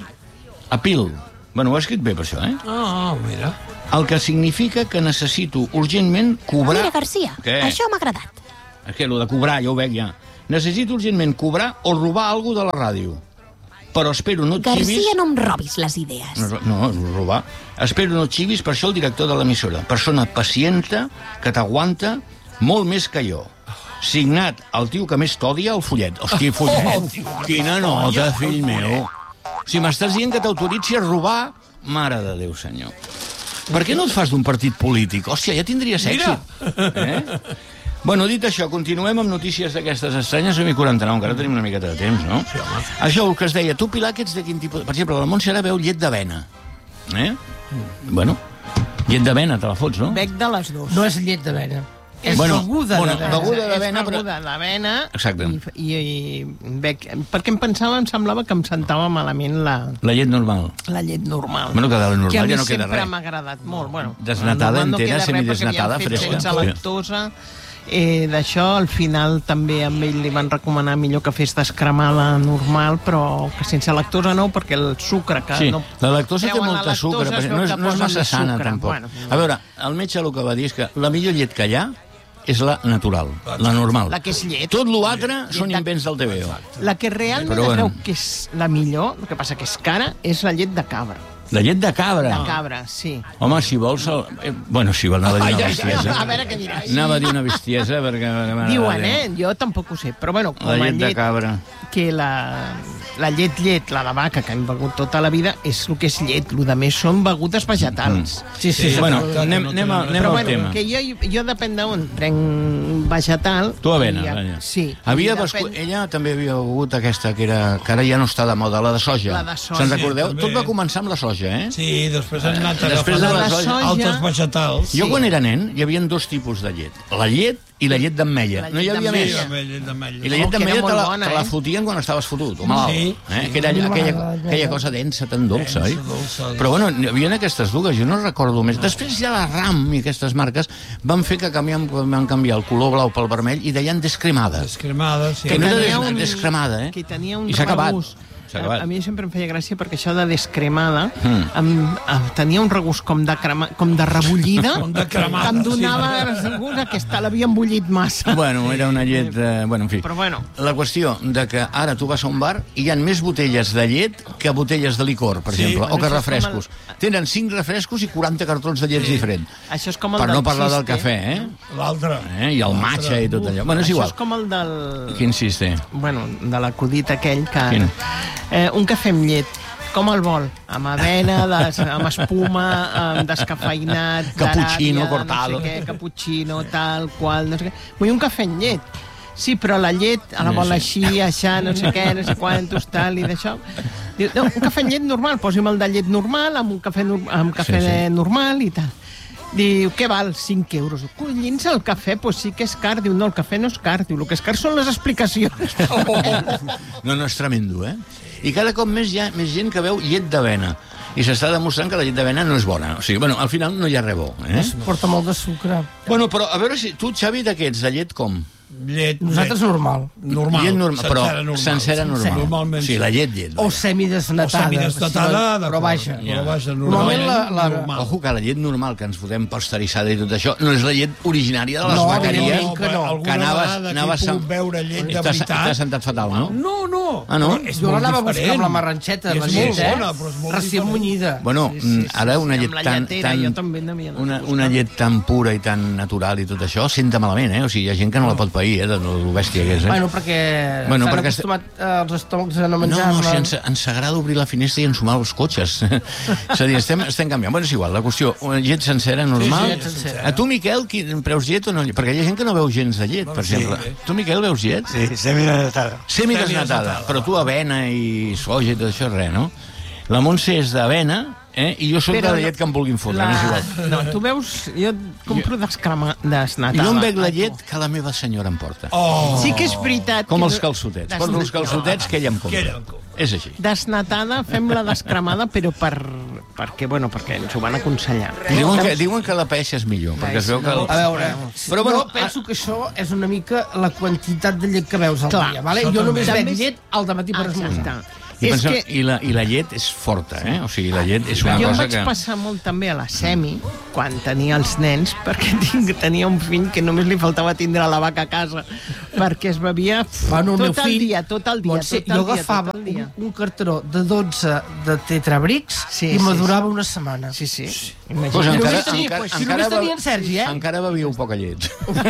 Speaker 1: Appeal. Bueno, ho he escrit bé, per això, eh?
Speaker 2: Ah, mira.
Speaker 1: El que significa que necessito urgentment cobrar...
Speaker 3: Mira, Garcia,
Speaker 1: Què?
Speaker 3: això m'ha agradat.
Speaker 1: És que allò de cobrar, ja ho veig, ja. Necessito urgentment cobrar o robar alguna de la ràdio. Però espero no et xivis...
Speaker 3: Garcia, no em robis les idees.
Speaker 1: No, no, robar. Espero no et xivis, per això el director de l'emissora. Persona pacienta, que t'aguanta molt més que jo. Signat el tio que més t'odia, el Follet. Hosti, Follet, quina nota, fill meu. Si m'estàs dient que t'autoritzi a robar, mare de Déu, senyor. Per què no et fas d'un partit polític? Hòstia, ja tindries èxit. Eh? Bueno, dit això, continuem amb notícies d'aquestes estranyes. Som i quaranta-nou, encara tenim una miqueta de temps, no? Sí, home. Això, el que es deia, tu, Pilar, que ets de quin tipus... Per exemple, la Montse ara veu llet d'avena. Eh? Bueno, llet d'avena, te la fots, no?
Speaker 8: Bec de les dues.
Speaker 4: No és llet d'avena. És
Speaker 1: Bueno,
Speaker 4: beguda
Speaker 1: bueno,
Speaker 4: d'avena.
Speaker 1: beguda d'avena,
Speaker 8: És
Speaker 1: però...
Speaker 8: beguda d'avena.
Speaker 1: Exacte.
Speaker 8: I, i, i bec, perquè em pensava, em semblava que em sentava malament la,
Speaker 1: La llet normal.
Speaker 8: la llet normal.
Speaker 1: Bueno, que de la normal
Speaker 8: que a mi
Speaker 1: ja no queda
Speaker 8: sempre
Speaker 1: res.
Speaker 8: m'ha agradat molt. Bueno,
Speaker 1: Desnatada
Speaker 8: la normal
Speaker 1: entera,
Speaker 8: queda res
Speaker 1: semidesnatada,
Speaker 8: perquè
Speaker 1: fresca.
Speaker 8: havien fet sense lactosa. Eh, D'això, al final, també amb ell li van recomanar millor que fes descremada normal, però que sense lactosa no, perquè el sucre que
Speaker 1: Sí,
Speaker 8: no...
Speaker 1: la lactosa té
Speaker 8: treuen la
Speaker 1: molta sucre,
Speaker 8: lactosa, es
Speaker 1: perquè
Speaker 8: veu
Speaker 1: no és,
Speaker 8: que
Speaker 1: no és
Speaker 8: posen
Speaker 1: massa
Speaker 8: més
Speaker 1: sana,
Speaker 8: sucre.
Speaker 1: tampoc.
Speaker 8: Bueno,
Speaker 1: A veure, el metge el que va dir és que la millor llet que hi ha és la natural, la normal.
Speaker 8: La que és llet.
Speaker 1: Tot l'altre
Speaker 8: Llet
Speaker 1: són
Speaker 8: de-
Speaker 1: invents del T V O.
Speaker 8: La que realment
Speaker 1: Però
Speaker 8: es
Speaker 1: bueno.
Speaker 8: veu que és la millor, el que passa que és cara, és la llet de cabra.
Speaker 1: La llet de cabra.
Speaker 8: De cabra, sí.
Speaker 1: Home, si vols... El... Eh, bueno, sí, anava a dir una bestiesa.
Speaker 8: A veure què diràs.
Speaker 1: Anava a dir una bestiesa perquè...
Speaker 8: Diuen, eh? Jo tampoc ho sé, però bueno, com
Speaker 1: La
Speaker 8: a
Speaker 1: llet de cabra.
Speaker 8: que la, la llet llet, la de vaca, que hem begut tota la vida, és el que és llet. El que més són begudes vegetals.
Speaker 1: Mm.
Speaker 4: Sí, sí, sí.
Speaker 1: Bueno, anem, anem, a- anem
Speaker 8: Però
Speaker 1: al
Speaker 8: bueno,
Speaker 1: tema.
Speaker 8: que jo, jo depèn d'on prenc vegetal...
Speaker 1: Tu avena,
Speaker 8: i ja-
Speaker 1: vaja.
Speaker 8: Sí.
Speaker 1: Havia
Speaker 8: i
Speaker 1: bescu...
Speaker 8: depèn-
Speaker 1: Ella també havia begut aquesta, que, era... que ara ja no està de moda, la de soja.
Speaker 8: La de soja.
Speaker 1: Se'n recordeu?
Speaker 2: Sí, també.
Speaker 1: Tot va començar amb la soja, eh?
Speaker 2: Sí, després han anat
Speaker 1: Després de
Speaker 2: agafant
Speaker 1: la
Speaker 8: soja-
Speaker 2: altres vegetals.
Speaker 1: Jo quan era nen hi havia dos tipus de llet. La llet i la llet d'ametlla.
Speaker 8: La
Speaker 1: No hi
Speaker 8: llet
Speaker 1: havia
Speaker 8: d'ametlla.
Speaker 1: més.
Speaker 2: Llet d'ametlla.
Speaker 1: I la llet
Speaker 8: Oh, que era
Speaker 1: d'ametlla te,
Speaker 8: molt
Speaker 1: la,
Speaker 8: bona,
Speaker 1: te la
Speaker 8: eh?
Speaker 1: fotien quan estaves fotut, o malalt.
Speaker 2: Sí,
Speaker 1: eh?
Speaker 2: sí.
Speaker 1: Que era
Speaker 4: No
Speaker 1: aquella,
Speaker 4: m'agrada, ja,
Speaker 1: aquella
Speaker 4: ja.
Speaker 1: cosa densa, tan dolça, oi?
Speaker 2: Densa, dolça.
Speaker 1: Però bueno, hi havia aquestes dues, jo no recordo més. Després ja la RAM i aquestes marques van fer que canviam, van canviar el color blau pel vermell i deien descremada.
Speaker 2: Descremada, sí.
Speaker 1: Que no era
Speaker 8: tenia
Speaker 1: des,
Speaker 8: un-
Speaker 1: descremada, eh?
Speaker 8: que tenia un
Speaker 1: I s'ha acabat.
Speaker 8: regust.
Speaker 1: S'ha acabat.
Speaker 8: A, a mi sempre em feia gràcia perquè això de descremada
Speaker 1: Mm.
Speaker 8: em, em, tenia un regust com de, crema, com de rebullida
Speaker 2: Com de cremada,
Speaker 8: que em donava
Speaker 2: sí.
Speaker 8: sí. aquesta l'havien bullit massa.
Speaker 1: Bueno, era una llet... Eh, bueno, en fi.
Speaker 8: Però bueno.
Speaker 1: La qüestió de que ara tu vas a un bar i hi ha més botelles de llet que botelles de licor, per
Speaker 2: Sí.
Speaker 1: exemple,
Speaker 8: Bueno,
Speaker 1: o que
Speaker 8: això és com
Speaker 1: refrescos. Tenen cinc refrescos i quaranta cartrons de llet sí. diferents.
Speaker 8: Això és com el
Speaker 1: Per
Speaker 8: del
Speaker 1: no parlar del
Speaker 8: xiste.
Speaker 1: cafè, eh?
Speaker 2: L'altre.
Speaker 1: eh? I el matxa i tot allò. Bueno, és
Speaker 8: Això
Speaker 1: igual.
Speaker 8: és com el del...
Speaker 1: Quin xiste?
Speaker 8: Bueno, de l'acudit aquell que...
Speaker 1: Quin?
Speaker 8: Eh, un cafè amb llet. Com el vol? Amb avena, des, amb espuma, amb descafeinat,
Speaker 1: Cappuccino
Speaker 8: d'Aràbia,
Speaker 1: cortado.
Speaker 8: no sé què, cappuccino, tal, qual, no sé què. Vull un cafè amb llet. Sí, però la llet a la vol així, aixà, no sé què, no sé quantos, tal, i d'això. Diu, no, un cafè amb llet normal, posi'm el de llet normal, amb un cafè, nor- amb cafè
Speaker 1: Sí, sí.
Speaker 8: normal i tal. Diu, què val? cinc euros. Collins, el cafè, pues sí que és car. Diu, no, el cafè no és car. Diu, el que és car són les explicacions.
Speaker 1: No, no, és tremendo, eh? I cada cop més hi ha més gent que veu llet d'avena. I s'està demostrant que la llet d'avena no és bona. O sigui, bueno, al final no hi ha res bo, eh?
Speaker 4: Porta molt de sucre.
Speaker 1: Bueno, però a veure si... Tu, Xavi, d'aquests, de llet com?
Speaker 2: Llet,
Speaker 4: Nosaltres normal.
Speaker 2: normal.
Speaker 1: Llet normal, però
Speaker 2: sencera normal.
Speaker 1: sencera normal.
Speaker 2: Normalment.
Speaker 1: O sigui, la llet, llet.
Speaker 4: O
Speaker 1: vaja.
Speaker 4: semidesnatada.
Speaker 2: O semidesnatada,
Speaker 4: però
Speaker 2: d'acord.
Speaker 4: vaja.
Speaker 2: Però vaja,
Speaker 4: Normalment la- la-
Speaker 2: normal.
Speaker 1: Ojo, que la llet normal que ens fotem pasteuritzada i tot això no és la llet originària de les
Speaker 4: No,
Speaker 1: bequeries
Speaker 4: evidentment que no.
Speaker 1: que
Speaker 2: Alguna
Speaker 1: anaves...
Speaker 2: vegada
Speaker 1: anaves
Speaker 2: que he
Speaker 1: a-
Speaker 2: pogut beure llet de
Speaker 1: T'has-
Speaker 2: veritat.
Speaker 1: T'has sentat fatal, no?
Speaker 2: No, no.
Speaker 1: Ah, no?
Speaker 2: Però és
Speaker 4: Jo
Speaker 2: molt
Speaker 4: l'anava a buscar
Speaker 2: diferent.
Speaker 4: amb la marranxeta,
Speaker 2: I
Speaker 4: la
Speaker 2: és
Speaker 4: llet,
Speaker 2: molt
Speaker 4: eh?
Speaker 2: bona, però és molt
Speaker 4: Recient
Speaker 2: diferent.
Speaker 4: munyida.
Speaker 1: Bueno,
Speaker 8: Sí, sí, sí,
Speaker 1: ara
Speaker 8: sí,
Speaker 1: una
Speaker 8: amb
Speaker 1: llet
Speaker 8: la
Speaker 1: tan,
Speaker 8: lletera,
Speaker 1: tan
Speaker 8: jo també n'havia anat
Speaker 1: una,
Speaker 8: buscant.
Speaker 1: una llet tan pura i tan natural i tot això senta malament, eh? O sigui, hi ha gent que no la pot pair, eh? De lo bèstia que és, eh?
Speaker 4: Bueno, perquè
Speaker 1: Bueno,
Speaker 4: s'han
Speaker 1: perquè-
Speaker 4: acostumat eh, els estómacs a no
Speaker 1: No,
Speaker 4: menjar-la.
Speaker 1: si ens, ens agrada obrir la finestra i ensumar els cotxes. És a dir, estem, estem canviant. Bueno, és igual, la qüestió, una llet sencera, normal.
Speaker 2: Sí, sí, llet sencera.
Speaker 1: A tu, Miquel, qui, preus llet o no? Perquè hi ha gent que no veu gens de llet, per
Speaker 2: sí,
Speaker 1: exemple.
Speaker 2: eh?
Speaker 1: Tu, Miquel, veus llet?
Speaker 10: Sí, semidesnatada.
Speaker 1: Semidesnatada.
Speaker 2: Semidesnatada.
Speaker 1: Però tu, avena i soja i tot això, res, no? La Montse és d'avena, eh? I jo soc de
Speaker 8: Però
Speaker 1: la llet que em vulguin fotre,
Speaker 8: la-
Speaker 1: no és igual.
Speaker 8: No, tu veus... Jo compro descrema... desnatada.
Speaker 1: Jo em bec la llet que la meva senyora em porta.
Speaker 2: Oh.
Speaker 8: Sí que és veritat.
Speaker 1: Com
Speaker 8: que
Speaker 1: els
Speaker 8: no-
Speaker 1: calçotets.
Speaker 8: Des-
Speaker 1: Porto els calçotets que ella em
Speaker 2: Que ella
Speaker 1: compra.
Speaker 2: em compra.
Speaker 1: És així.
Speaker 8: Desnatada, fem la descremada, però per... perquè, bueno, perquè ens ho van aconsellar.
Speaker 1: Diuen que, diuen que la paella és millor, perquè es veu que... El...
Speaker 4: A veure,
Speaker 1: Però,
Speaker 4: però,
Speaker 1: bueno,
Speaker 4: jo penso que això és una mica la quantitat de llet que veus al
Speaker 8: Clar,
Speaker 4: dia, vale?
Speaker 2: això
Speaker 4: Jo només
Speaker 2: també.
Speaker 4: bec llet al dematí per esmorzar.
Speaker 8: Exacte.
Speaker 1: I,
Speaker 8: És
Speaker 1: penseu,
Speaker 8: que
Speaker 1: i, la, I la llet és forta, eh? O sigui, la llet és una
Speaker 8: jo em
Speaker 1: cosa
Speaker 8: vaig
Speaker 1: que...
Speaker 8: passar molt també a la semi, quan tenia els nens, perquè tinc, tenia un fill que només li faltava tindre la vaca a casa, perquè es bevia pf,
Speaker 4: Bueno, el meu
Speaker 8: tot el
Speaker 4: fill,
Speaker 8: dia, tot el dia,
Speaker 4: Montse,
Speaker 8: tot el
Speaker 4: jo
Speaker 8: dia,
Speaker 4: agafava
Speaker 8: tot el dia.
Speaker 4: un, un cartró de dotze de tetrabrics
Speaker 8: Sí,
Speaker 4: i
Speaker 8: sí,
Speaker 4: madurava una setmana.
Speaker 8: Sí, sí.
Speaker 1: Pues
Speaker 8: Imagina't.
Speaker 1: encara,
Speaker 4: sí,
Speaker 1: encara,
Speaker 4: pues, si
Speaker 1: encara,
Speaker 4: només tenia en Sergi, eh?
Speaker 1: encara bevíeu poca llet.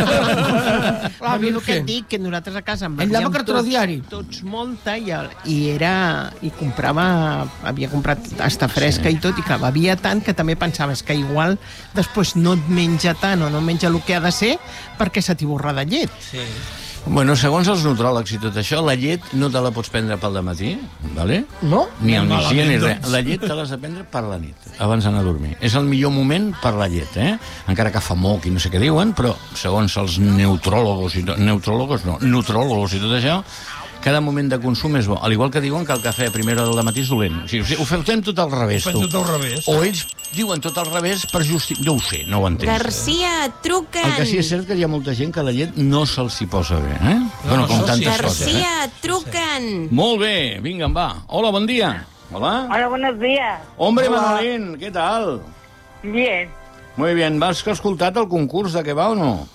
Speaker 8: A mi el que
Speaker 4: Virgen.
Speaker 8: et dic, que nosaltres a casa en
Speaker 4: Ell anava
Speaker 8: bevíem
Speaker 4: cartró
Speaker 8: tots,
Speaker 4: diari.
Speaker 8: tots molta i, el, i era i comprava, havia comprat hasta fresca
Speaker 1: Sí.
Speaker 8: i tot, i clar, bevia tant que també pensaves que igual després no et menja tant o no menja el que ha de ser perquè se t'hi borra de llet.
Speaker 2: Sí.
Speaker 1: Bueno, segons els nutròlegs i tot això, la llet no te la pots prendre pel dematí, vale?
Speaker 4: No?
Speaker 1: Ni al migdia ni
Speaker 2: Malament,
Speaker 1: res.
Speaker 2: doncs.
Speaker 1: La llet te l'has de prendre per la nit, abans d'anar a dormir. És el millor moment per la llet, eh? Encara que fa moc i no sé què diuen, però segons els neutròlogos i tot, neutròlogos no, nutròlogos i tot això, cada moment de consum és bo. Al igual que diuen que el cafè a primera hora del matí és dolent. O sigui, ho fem tot al revés,
Speaker 2: Fem
Speaker 1: tu.
Speaker 2: tot al revés.
Speaker 1: O ells diuen tot al revés per justificar... No ho sé, no ho entenc.
Speaker 3: Garcia, truquen!
Speaker 1: El que sí és cert que hi ha molta gent que la llet no se'ls hi posa bé, eh? Bueno, com
Speaker 2: això sí,
Speaker 1: tantes
Speaker 2: això
Speaker 1: coses, eh?
Speaker 3: Garcia, truquen!
Speaker 1: Molt bé, vinga, va. Hola, bon dia. Hola.
Speaker 7: Hola, buenos días.
Speaker 1: Hombre, Manolín, ¿qué tal?
Speaker 7: Bien.
Speaker 1: Muy bien, ¿vas que has escoltat el concurs de què va o no?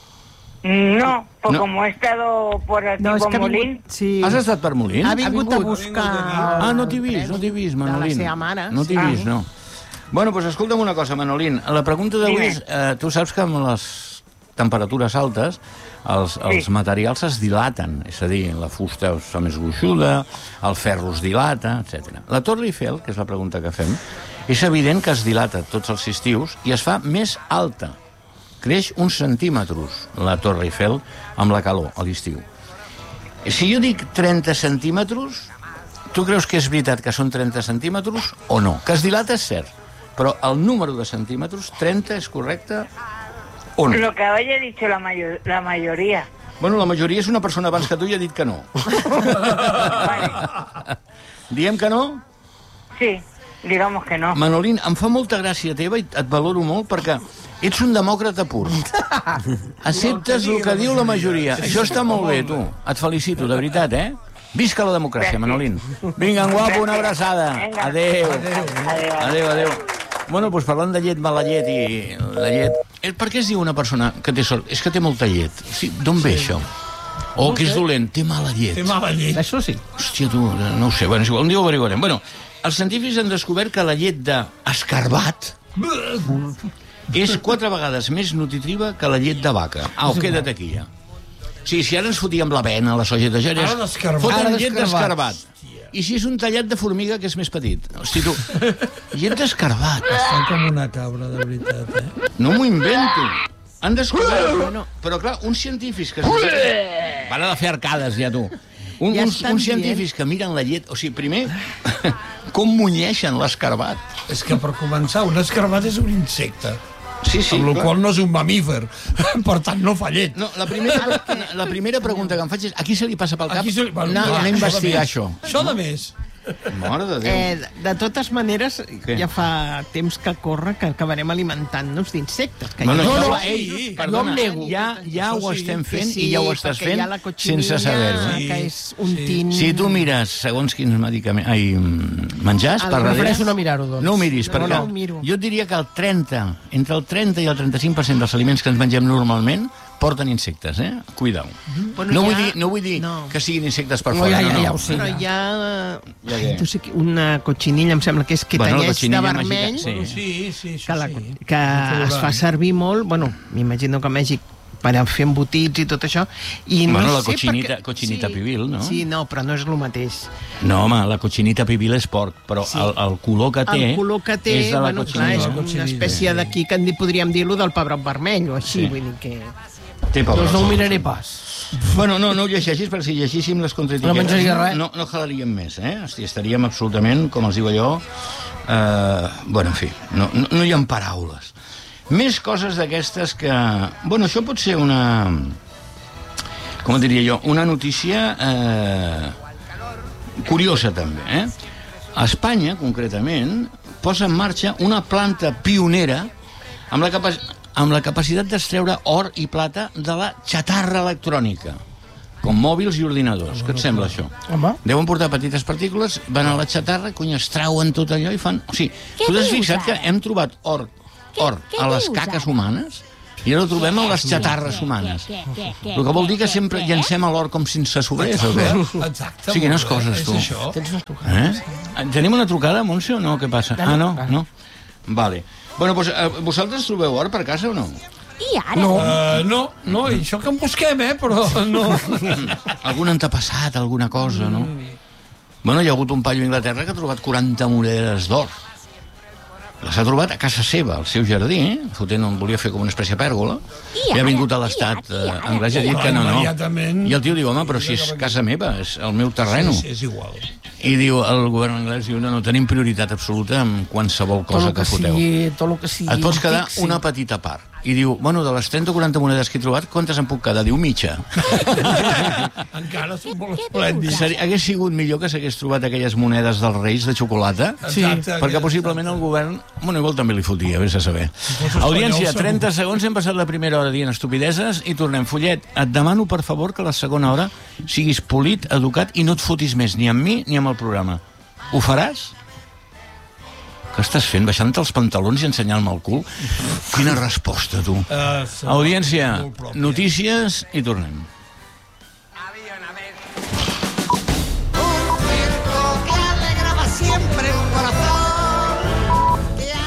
Speaker 7: No, pues
Speaker 1: No.
Speaker 7: como he estado por aquí
Speaker 8: No, és
Speaker 7: por
Speaker 8: que ha
Speaker 7: Molín,
Speaker 8: vingut, sí,
Speaker 1: Has estat per Molins?
Speaker 8: ha vingut a buscar...
Speaker 1: Ah, no t'he vist, no t'he vist,
Speaker 8: de la
Speaker 1: Manolín.
Speaker 8: seva mare.
Speaker 1: No t'he
Speaker 7: Ah.
Speaker 1: vist, no. Bueno, doncs pues escolta'm una cosa, Manolín. La pregunta d'avui
Speaker 7: Dime.
Speaker 1: és... Eh, tu saps que amb les temperatures altes els, els
Speaker 7: Sí.
Speaker 1: materials es dilaten, és a dir, la fusta es fa més gruixuda, el ferro es dilata, etcètera. La Torre Eiffel, que és la pregunta que fem, és evident que es dilata tots els estius i es fa més alta. Creix uns centímetres la Torre Eiffel amb la calor a l'estiu. Si jo dic trenta centímetres, tu creus que és veritat que són trenta centímetres o no? Que es dilata és cert, però el número de centímetres, trenta, és correcte o no?
Speaker 7: lo que haya dicho la, mayor, la mayoría.
Speaker 1: Bueno, la majoria és una persona abans que tu i ha dit que no.
Speaker 7: Vale.
Speaker 1: Diem que no?
Speaker 7: Sí, digamos que no.
Speaker 1: Manolín, em fa molta gràcia teva i et valoro molt perquè ets un demòcrata pur. Acceptes el que diu la majoria. Això està molt bé, tu. Et felicito, de veritat, eh? Visca la democràcia, Manolín. Vinga, en guapo, una abraçada.
Speaker 7: Vinga.
Speaker 1: Adéu.
Speaker 7: Adéu.
Speaker 1: Adéu, adéu. Bueno, doncs parlant de llet, mala llet i la llet... Eh, Per què es diu una persona que té sort? És que té molta llet. Sí, d'on ve això? O que és dolent, té mala llet.
Speaker 2: Té mala llet.
Speaker 4: Això sí.
Speaker 1: Hòstia, tu, no ho sé. Bueno, és igual, un dia ho averiguarem. Bueno, els científics han descobert que la llet d'escarbat és quatre vegades més nutritiva que la llet de vaca. Au, queda't aquí ja. Sí, si ara ens fotíem l'avena, la soja de geres...
Speaker 2: Ara d'escarbat.
Speaker 1: Foten
Speaker 2: Ara
Speaker 1: llet
Speaker 2: d'escarbat.
Speaker 1: d'escarbat. I si és un tallat de formiga, que és més petit? Hosti, tu, llet d'escarbat.
Speaker 2: Estan com una cabra, de veritat, eh?
Speaker 1: No m'ho invento. Han descobert... Però, clar, uns científics que... Para de fer arcades, ja, tu. Un,
Speaker 8: Ja
Speaker 1: uns,
Speaker 8: estan
Speaker 1: uns científics que miren la llet... O sigui, primer, com munyeixen l'escarbat.
Speaker 2: És que, per començar, un escarbat és un insecte.
Speaker 1: Sí, sí,
Speaker 2: amb la
Speaker 1: clar.
Speaker 2: qual no és un mamífer. Per tant, no fa llet.
Speaker 1: No, la primera, la primera pregunta que em faig és a qui se li passa pel cap
Speaker 2: Aquí se li- bueno,
Speaker 1: anar,
Speaker 2: clar,
Speaker 1: anar a
Speaker 2: això de
Speaker 1: investigar
Speaker 2: més.
Speaker 1: això?
Speaker 2: Això de més.
Speaker 1: Mare de Déu.
Speaker 8: Eh, de totes maneres,
Speaker 1: Què?
Speaker 8: ja fa temps que corre que acabarem alimentant-nos d'insectes. Que
Speaker 1: Bueno,
Speaker 8: ja...
Speaker 1: no,
Speaker 2: no,
Speaker 1: ei,
Speaker 2: sí,
Speaker 1: perdona,
Speaker 2: jo em nego.
Speaker 1: ja, ja
Speaker 2: Això
Speaker 1: ho
Speaker 2: sí.
Speaker 1: estem fent
Speaker 8: sí,
Speaker 1: i ja ho estàs
Speaker 8: perquè
Speaker 1: fent
Speaker 8: hi ha la cotxinilla,
Speaker 1: sense saber-ho.
Speaker 2: Sí.
Speaker 8: que és un
Speaker 2: Sí.
Speaker 8: tint...
Speaker 1: Si tu mires segons quins medicaments... Ai, mm, menjars,
Speaker 8: El
Speaker 1: per darrere...
Speaker 4: Prefereixo no mirar-ho, doncs.
Speaker 1: No ho miris,
Speaker 8: No,
Speaker 1: perquè
Speaker 8: no ho miro.
Speaker 1: jo et diria que el trenta, entre el trenta i el trenta-cinc per cent dels aliments que ens mengem normalment porten insectes, eh? Cuidao.
Speaker 8: Bueno,
Speaker 1: no,
Speaker 8: ja-
Speaker 1: vull dir, no vull dir
Speaker 8: no.
Speaker 1: que siguin insectes per
Speaker 4: No,
Speaker 1: fora,
Speaker 4: ja, ja,
Speaker 1: no, no.
Speaker 4: ja ho sé.
Speaker 8: Però
Speaker 4: Ja.
Speaker 8: hi ha...
Speaker 1: Ja
Speaker 8: Ai,
Speaker 1: què?
Speaker 8: tu sé que una cotxinilla, em sembla que és que
Speaker 1: Bueno, la
Speaker 8: talleix de
Speaker 1: cotxinilla
Speaker 8: vermell,
Speaker 1: mexicana, sí.
Speaker 2: Sí, sí, això
Speaker 8: que, la,
Speaker 2: sí.
Speaker 8: que es fa servir molt, bueno, m'imagino que a Mèxic per a fer embotits i tot això. I no
Speaker 1: Bueno, la
Speaker 8: sé
Speaker 1: cotxinita-
Speaker 8: perquè-
Speaker 1: cotxinita
Speaker 8: sí,
Speaker 1: pibil, no?
Speaker 8: Sí, no, però no és el mateix.
Speaker 1: No, home, la cotxinita pibil és porc, però
Speaker 8: Sí.
Speaker 1: el, el color que té...
Speaker 8: El color que té,
Speaker 1: és de la
Speaker 8: bueno, clar, és
Speaker 1: cotxinilla.
Speaker 8: com una espècie d'aquí que en di- podríem dir-lo del pebrot vermell o així,
Speaker 1: Sí.
Speaker 8: vull dir que...
Speaker 1: Té
Speaker 4: Doncs
Speaker 1: pebrots.
Speaker 4: no ho miraré pas.
Speaker 1: Bueno, no, no ho llegeixis, perquè si llegíssim les contraetiquetes...
Speaker 4: No menjaria res.
Speaker 1: No, no jalaríem més, eh? Hosti, estaríem absolutament, com els diu allò, Uh, bueno, en fi, no, no, no hi ha paraules. Més coses d'aquestes que... Bueno, això pot ser una... Com diria jo? Una notícia eh, curiosa, també, eh? A Espanya, concretament, posa en marxa una planta pionera amb la, capac amb la capacitat d'extreure or i plata de la xatarra electrònica, com mòbils i ordinadors. Què et sembla, això?
Speaker 4: Home.
Speaker 1: Deuen portar petites partícules, van a la xatarra, cony, es trauen tot allò i fan... O sigui, tu t'has fixat que hem trobat or, or a les caques humanes i ara ho trobem a les xatarres humanes. El que vol dir que sempre llancem a l'or com si se sobrés, o què?
Speaker 2: Exacte.
Speaker 1: Sí, quines coses, tu.
Speaker 4: Tens una trucada.
Speaker 1: Eh? Tenim una trucada, Montse, o no? Què passa? Ah, no? No? Vale. Bueno, doncs, vosaltres trobeu or per casa o no?
Speaker 3: I ara?
Speaker 2: No, uh, no, no, i això que en busquem, eh, però no.
Speaker 1: Algun antepassat, alguna cosa, no? Bueno, hi ha hagut un paio a Anglaterra que ha trobat quaranta monedes d'or. Les ha trobat a casa seva, al seu jardí, eh? Fotent on volia fer com una espècie de pèrgola. I ha vingut a l'estat eh, anglès i ha dit que no, no. I el tio diu, home, però si és casa meva, és el meu terreno.
Speaker 2: Sí, és igual.
Speaker 1: I diu, el govern anglès diu, no, no, tenim prioritat absoluta amb qualsevol cosa que, que foteu.
Speaker 4: Sigui, tot el que sigui.
Speaker 1: Et pots quedar fixi. Una petita part. I diu, bueno, de les trenta o quaranta monedes que he trobat, quantes em puc quedar? Diu, mitja.
Speaker 2: Encara són molt esplèndids.
Speaker 1: Hagués sigut millor que s'hagués trobat aquelles monedes dels Reis de xocolata,
Speaker 2: sí,
Speaker 1: perquè possiblement el govern, bueno, igual també li fotia, vés a saber. Audiència, trenta segons, hem passat la primera hora dient estupideses i tornem. Follet, et demano, per favor, que la segona hora siguis polit, educat i no et fotis més ni amb mi ni amb el programa. Ho faràs? Què estàs fent? Baixant-te els pantalons i ensenyant-me el cul? Quina resposta, tu. Uh, Audiència, notícies i tornem.
Speaker 9: Había una vez un circo que alegraba siempre un corazón.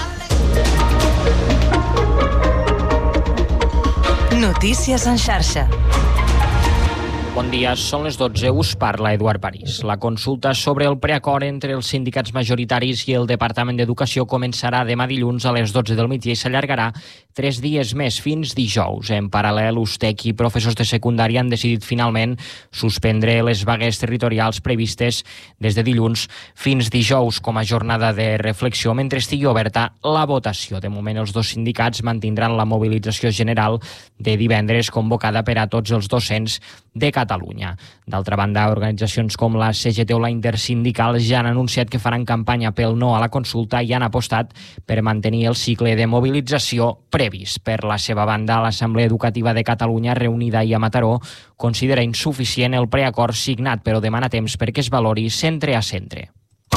Speaker 9: Que ale...
Speaker 10: Notícies en xarxa.
Speaker 11: Bon dia, són les dotze, us parla Eduard París. La consulta sobre el preacord entre els sindicats majoritaris i el Departament d'Educació començarà demà dilluns a les dotze del migdia i s'allargarà tres dies més, fins dijous. En paral·lel, U S T E C i professors de secundària han decidit finalment suspendre les vagues territorials previstes des de dilluns fins dijous com a jornada de reflexió mentre estigui oberta la votació. De moment, els dos sindicats mantindran la mobilització general de divendres convocada per a tots els docents de Catalunya. D'altra banda, organitzacions com la C G T o la Intersindical ja han anunciat que faran campanya pel no a la consulta i han apostat per mantenir el cicle de mobilització previst. Per la seva banda, l'Assemblea Educativa de Catalunya, reunida ahir a Mataró, considera insuficient el preacord signat, però demana temps perquè es valori centre a centre.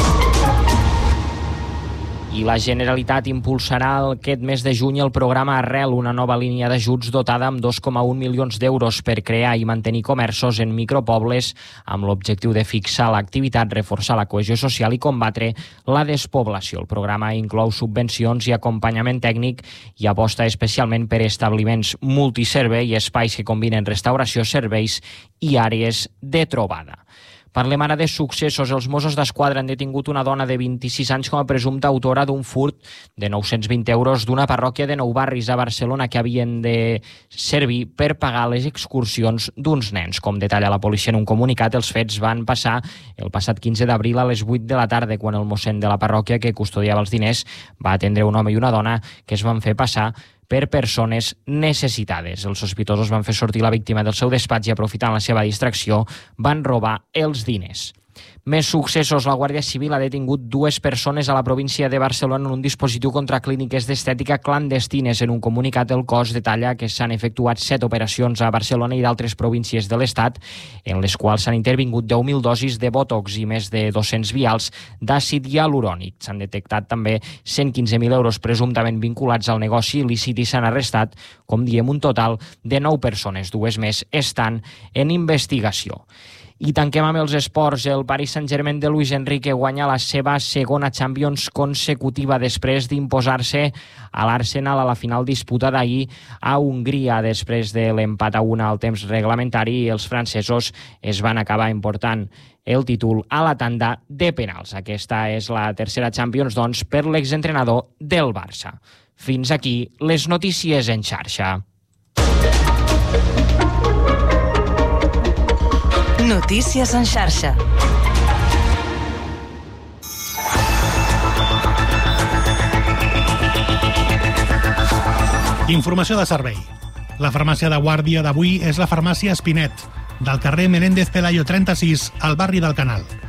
Speaker 11: I la Generalitat impulsarà aquest mes de juny el programa Arrel, una nova línia d'ajuts dotada amb dos coma un milions d'euros per crear i mantenir comerços en micropobles amb l'objectiu de fixar l'activitat, reforçar la cohesió social i combatre la despoblació. El programa inclou subvencions i acompanyament tècnic i aposta especialment per establiments multiservei i espais que combinen restauració, serveis i àrees de trobada. Parlem ara de successos. Els Mossos d'Esquadra han detingut una dona de vint-i-sis anys com a presumpta autora d'un furt de nou-cents vint euros d'una parròquia de Nou Barris a Barcelona que havien de servir per pagar les excursions d'uns nens. Com detalla la policia en un comunicat, els fets van passar el passat quinze d'abril a les vuit de la tarda, quan el mossèn de la parròquia que custodiava els diners va atendre un home i una dona que es van fer passar per persones necessitades. Els sospitosos van fer sortir la víctima del seu despatx i, aprofitant la seva distracció, van robar els diners. Més successos. La Guàrdia Civil ha detingut dues persones a la província de Barcelona en un dispositiu contra clíniques d'estètica clandestines. En un comunicat, el cos detalla que s'han efectuat set operacions a Barcelona i d'altres províncies de l'Estat, en les quals s'han intervingut deu mil dosis de Botox i més de dos-cents vials d'àcid hialurònic. S'han detectat també cent quinze mil euros presumptament vinculats al negoci il·lícit i s'han arrestat, com diem, un total de nou persones. Dues més estan en investigació. I tanquem amb els esports. El Paris Saint-Germain de Luis Enrique guanya la seva segona Champions consecutiva després d'imposar-se a l'Arsenal a la final disputada ahir a Hongria. Després de l'empat a una al temps reglamentari, els francesos es van acabar important el títol a la tanda de penals. Aquesta és la tercera Champions, doncs, per l'exentrenador del Barça. Fins aquí les notícies en xarxa.
Speaker 10: Notícies en xarxa. Informació de servei. La farmàcia de guàrdia d'avui és la farmàcia Espinet, del carrer Menéndez Pelayo trenta-sis, al barri del Canal.